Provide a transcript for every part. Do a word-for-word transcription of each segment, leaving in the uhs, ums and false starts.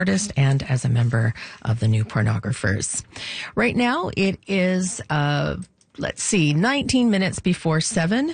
artist and as a member of the New Pornographers. Right now, it is, uh, let's see, nineteen minutes before seven,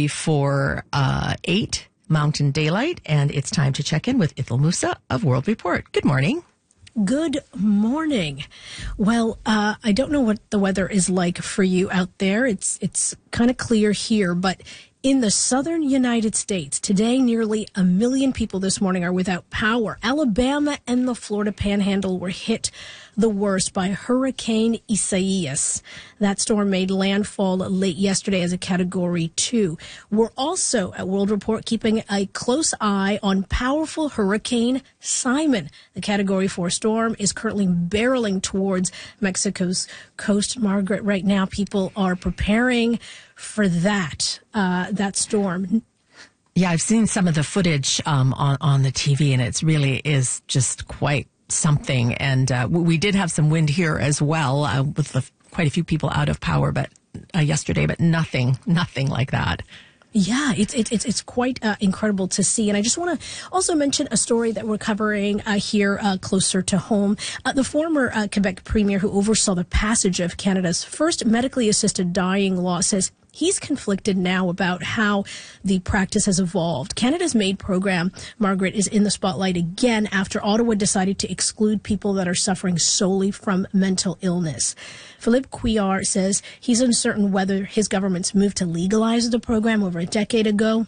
before uh, eight Mountain Daylight, and it's time to check in with Ithel Musa of World Report. Good morning. Good morning. Well, uh, I don't know what the weather is like for you out there. It's it's kind of clear here, but in the southern United States, today nearly a million people this morning are without power. Alabama and the Florida Panhandle were hit the worst by Hurricane Isaias. That storm made landfall late yesterday as a Category two. We're also at World Report keeping a close eye on powerful Hurricane Simon. The Category four storm is currently barreling towards Mexico's coast. Margaret, right now people are preparing for that, uh, that storm. Yeah, I've seen some of the footage um, on, on the T V, and it really is just quite something. And uh, we did have some wind here as well, uh, with the, quite a few people out of power but uh, yesterday, but nothing, nothing like that. Yeah, it's it's it's quite uh, incredible to see. And I just want to also mention a story that we're covering uh, here uh, closer to home. Uh, the former uh, Quebec premier who oversaw the passage of Canada's first medically assisted dying law says he's conflicted now about how the practice has evolved. Canada's MAID program, Margaret, is in the spotlight again after Ottawa decided to exclude people that are suffering solely from mental illness. Philippe Couillard says he's uncertain whether his government's move to legalize the program over a decade ago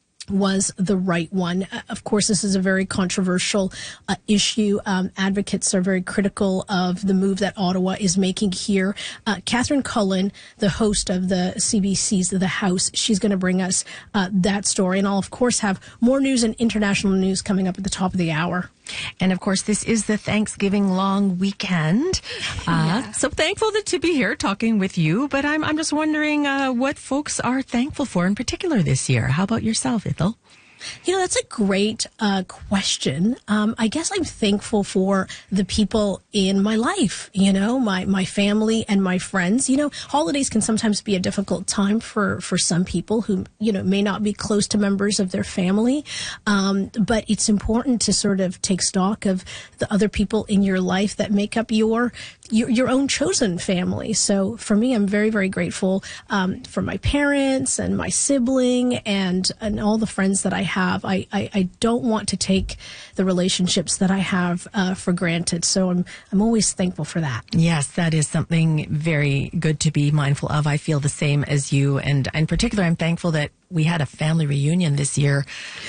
was the right one. Uh, of course, this is a very controversial uh, issue. Um, advocates are very critical of the move that Ottawa is making here. Uh, Catherine Cullen, the host of the C B C's The House, she's going to bring us uh, that story. And I'll, of course, have more news and international news coming up at the top of the hour. And of course, this is the Thanksgiving long weekend. Uh, yeah. So thankful that, to be here talking with you. But I'm I'm just wondering uh, what folks are thankful for in particular this year. How about yourself, Ithel? You know, that's a great uh, question. Um, I guess I'm thankful for the people in my life, you know, my, my family and my friends. You know, holidays can sometimes be a difficult time for, for some people who, you know, may not be close to members of their family. Um, but it's important to sort of take stock of the other people in your life that make up your your, your own chosen family. So for me, I'm very, very grateful um, for my parents and my sibling and, and all the friends that I have. I, I, I don't want to take the relationships that I have uh, for granted. So I'm I'm always thankful for that. Yes, that is something very good to be mindful of. I feel the same as you. And in particular, I'm thankful that we had a family reunion this year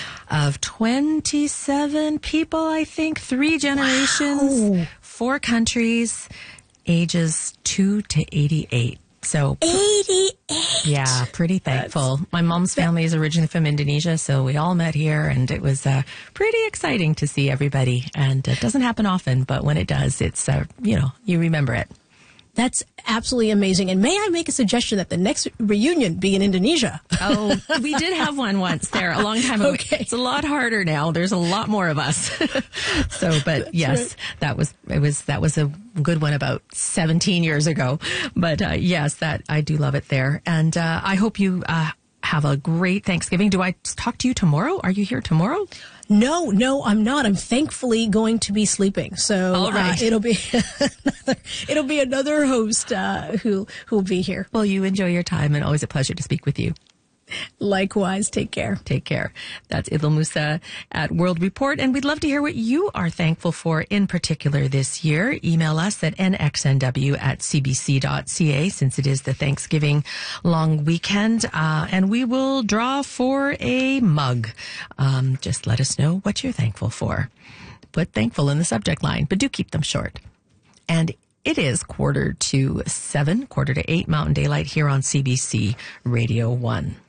of twenty-seven people, I think, three generations, wow. four countries, ages two to eighty-eight. So eighty-eight. Yeah, pretty thankful. That's, My mom's family is originally from Indonesia, so we all met here, and it was uh, pretty exciting to see everybody. And it doesn't happen often, but when it does, it's, uh, you know, you remember it. That's absolutely amazing. And may I make a suggestion that the next reunion be in Indonesia? Oh, we did have one once there a long time ago. Okay. It's a lot harder now. There's a lot more of us. So, but That's yes, right. that was, it was, that was a good one about seventeen years ago. But, uh, yes, that, I do love it there. And, uh, I hope you, uh, have a great Thanksgiving. Do I talk to you tomorrow? Are you here tomorrow? No, no, I'm not. I'm thankfully going to be sleeping. So All right. uh, it'll be another, it'll be another host uh, who who will be here. Well, you enjoy your time, and always a pleasure to speak with you. Likewise. Take care. Take care. That's Ithel Musa at World Report, and we'd love to hear what you are thankful for in particular this year. Email us at n x n w at c b c dot c a since it is the Thanksgiving long weekend, uh, and we will draw for a mug. Um, just let us know what you're thankful for. Put thankful in the subject line, but do keep them short. And it is quarter to seven, quarter to eight Mountain Daylight here on C B C Radio one.